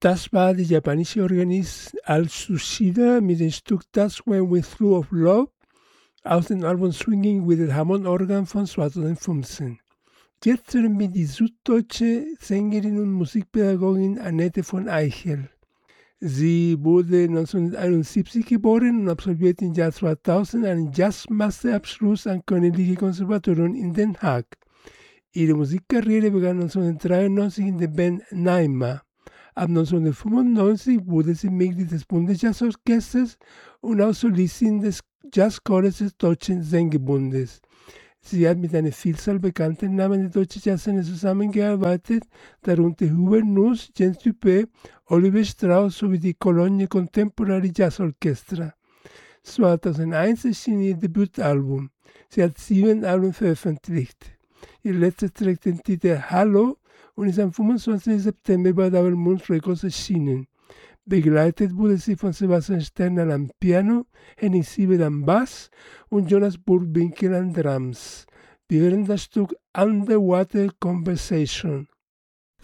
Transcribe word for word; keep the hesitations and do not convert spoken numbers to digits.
Das war die japanische Organist Al Tsushida mit dem Stück That's When We Threw of Love aus dem Album Swinging with the Hammond Organ von zweitausendfünfzehn. Jetzt hören wir die süddeutsche Sängerin und Musikpädagogin Annette von Eichel. Sie wurde neunzehnhunderteinundsiebzig geboren und absolvierte im Jahr zweitausend einen Jazzmasterabschluss am Königlichen Konservatorium in Den Haag. Ihre Musikkarriere begann neunzehnhundertdreiundneunzig in der Band Naima. Ab neunzehnhundertfünfundneunzig wurde sie Mitglied des Bundesjazzorchesters und auch Solistin des Jazzchores des Deutschen Sängerbundes. Sie hat mit einer Vielzahl bekannter Namen der deutschen Jazzszene zusammengearbeitet, darunter Hubert Nuss, Jens Dupé, Oliver Strauss sowie die Cologne Contemporary Jazz Orchestra. zweitausendeins erschien ihr Debütalbum. Sie hat sieben Alben veröffentlicht. Ihr letztes trägt den Titel Hallo und ist am fünfundzwanzigsten September bei Double Moon Records erschienen. Begleitet wurde sie von Sebastian Sterner am Piano, Henning Siebel am Bass und Jonas Burwinkel an Drums. Wir hören das Stück Underwater Conversation.